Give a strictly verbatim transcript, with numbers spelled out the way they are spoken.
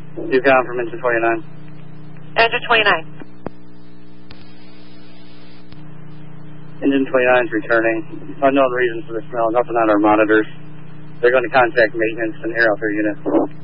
You got from engine twenty-nine. Engine twenty-nine. Engine twenty-nine is returning. Unknown reason for the smell. Nothing on our monitors. They're going to contact maintenance and air out their unit.